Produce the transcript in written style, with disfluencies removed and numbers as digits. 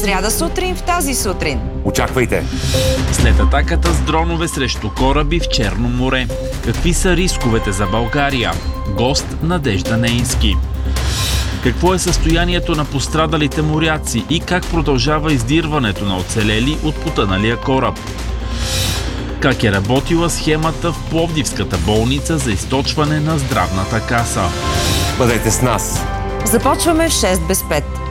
сряда сутрин в тази сутрин. Очаквайте! След атаката с дронове срещу кораби в Черно море. Какви са рисковете за България? Гост Надежда Неински. Какво е състоянието на пострадалите моряци и как продължава издирването на оцелели от потъналия кораб? Как е работила схемата в Пловдивската болница за източване на здравната каса? Бъдете с нас! Започваме в 6 без 5.